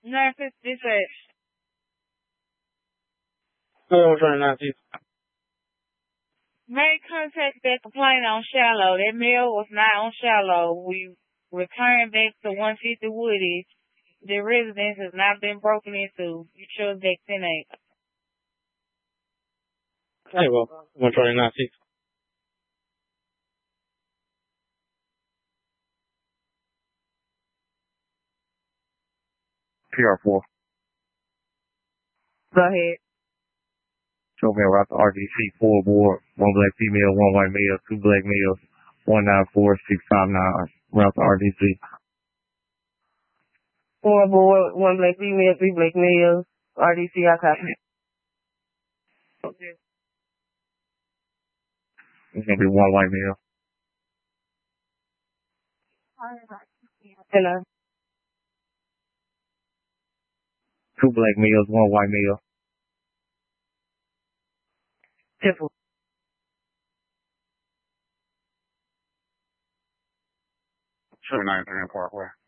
950 dispatch. 129. Make contact that complaint on Shallow. That mail was not on Shallow. We returned back to 150 Woody. The residence has not been broken into. You chose back 10-8. Hey, well, 129. PR4. Go ahead. Show me route to RDC 4 aboard, 1 black female, 1 white male, 2 black males, 194659, route to RDC. 4 aboard, 1 black female, 3 black males, RDC, I copy. Okay. It's gonna be 1 white male. Hello. 2 black males, 1 white male. Temple. 793 Parkway.